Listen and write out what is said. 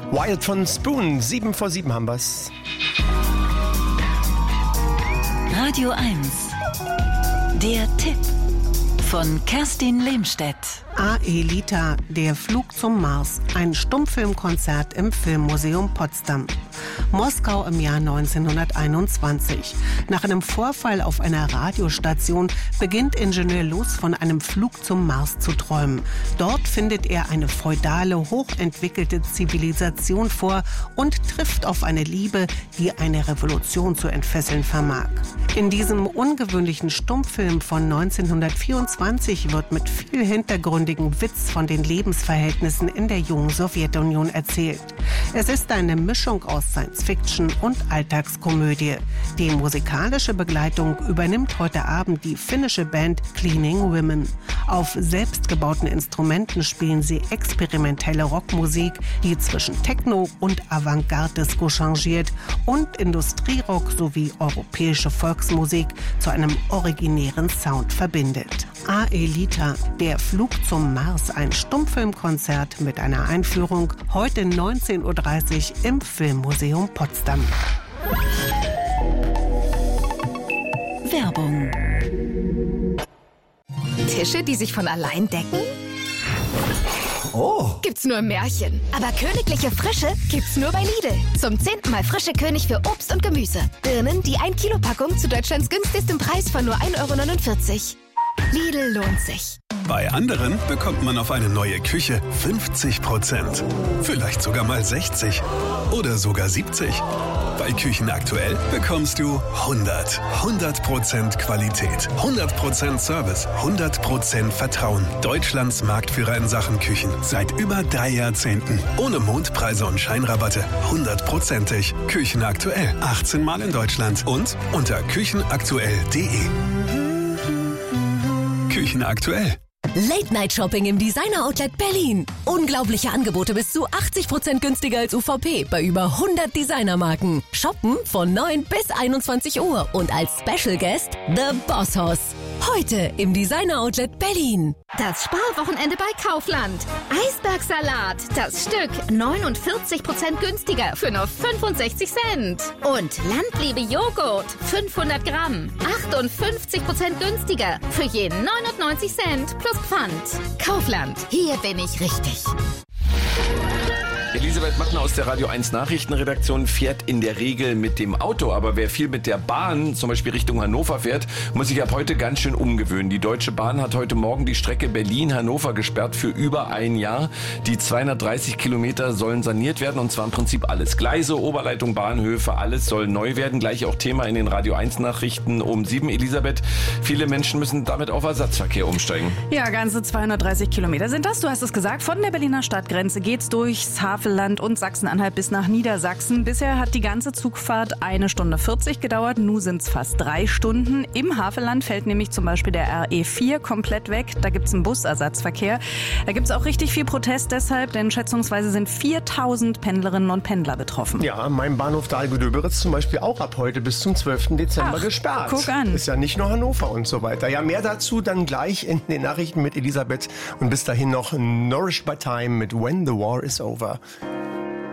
Wild von Spoon, 7 vor 7 haben wir's. Radio 1, der Tipp von Kerstin Lehmstedt. Aelita, der Flug zum Mars, ein Stummfilmkonzert im Filmmuseum Potsdam. Moskau im Jahr 1921. Nach einem Vorfall auf einer Radiostation beginnt Ingenieur Luz von einem Flug zum Mars zu träumen. Dort findet er eine feudale, hochentwickelte Zivilisation vor und trifft auf eine Liebe, die eine Revolution zu entfesseln vermag. In diesem ungewöhnlichen Stummfilm von 1924 wird mit viel hintergründigem Witz von den Lebensverhältnissen in der jungen Sowjetunion erzählt. Es ist eine Mischung aus Science-Fiction und Alltagskomödie. Die musikalische Begleitung übernimmt heute Abend die finnische Band Cleaning Women. Auf selbstgebauten Instrumenten spielen sie experimentelle Rockmusik, die zwischen Techno und Avantgarde-Disco changiert und Industrierock sowie europäische Volksmusik zu einem originären Sound verbindet. Aelita, der Flug zum Mars, ein Stummfilmkonzert mit einer Einführung, heute 19:30 Uhr im Filmmuseum Potsdam. Werbung. Tische, die sich von allein decken? Oh! Gibt's nur im Märchen. Aber königliche Frische gibt's nur bei Lidl. Zum 10. Mal frische König für Obst und Gemüse. Birnen, die 1-Kilo-Packung zu Deutschlands günstigstem Preis von nur 1,49 €. Lidl lohnt sich. Bei anderen bekommt man auf eine neue Küche 50%. Vielleicht sogar mal 60 oder sogar 70. Bei Küchen aktuell bekommst du 100% Qualität, 100% Service, 100% Vertrauen. Deutschlands Marktführer in Sachen Küchen seit über 3 Jahrzehnten. Ohne Mondpreise und Scheinrabatte, 100%ig. Küchen aktuell, 18 Mal in Deutschland und unter küchenaktuell.de. Küchen aktuell. Late-Night-Shopping im Designer-Outlet Berlin. Unglaubliche Angebote bis zu 80% günstiger als UVP bei über 100 Designermarken. Shoppen von 9 bis 21 Uhr und als Special Guest The Boss Hoss. Heute im Designer-Outlet Berlin. Das Sparwochenende bei Kaufland. Eisbergsalat, das Stück 49% günstiger für nur 65 Cent. Und Landliebe Joghurt, 500 Gramm, 58% günstiger für je 99 Cent plus Pfand. Kaufland, hier bin ich richtig. Elisabeth Mattner aus der Radio 1 Nachrichtenredaktion fährt in der Regel mit dem Auto, aber wer viel mit der Bahn, zum Beispiel Richtung Hannover fährt, muss sich ab heute ganz schön umgewöhnen. Die Deutsche Bahn hat heute Morgen die Strecke Berlin-Hannover gesperrt für über ein Jahr. Die 230 Kilometer sollen saniert werden und zwar im Prinzip alles. Gleise, Oberleitung, Bahnhöfe, alles soll neu werden. Gleich auch Thema in den Radio 1 Nachrichten um 7. Elisabeth, viele Menschen müssen damit auf Ersatzverkehr umsteigen. Ja, ganze 230 Kilometer sind das. Du hast es gesagt, von der Berliner Stadtgrenze geht's durchs Havelland und Sachsen-Anhalt bis nach Niedersachsen. Bisher hat die ganze Zugfahrt 1 Stunde 40 gedauert. Nun sind es fast 3 Stunden. Im Havelland fällt nämlich zum Beispiel der RE4 komplett weg. Da gibt es einen Busersatzverkehr. Da gibt es auch richtig viel Protest deshalb, denn schätzungsweise sind 4000 Pendlerinnen und Pendler betroffen. Ja, mein Bahnhof Dahlgödöberitz zum Beispiel auch ab heute bis zum 12. Dezember gesperrt. Guck an. Ist ja nicht nur Hannover und so weiter. Ja, mehr dazu dann gleich in den Nachrichten mit Elisabeth. Und bis dahin noch Nourished by Time mit When the War is Over.